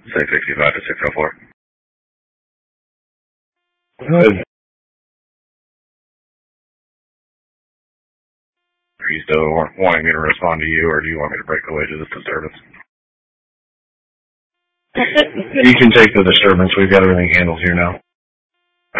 665 to 604. Good. Are you still wanting me to respond to you, or do you want me to break away to this disturbance? You can take the disturbance. We've got everything handled here now.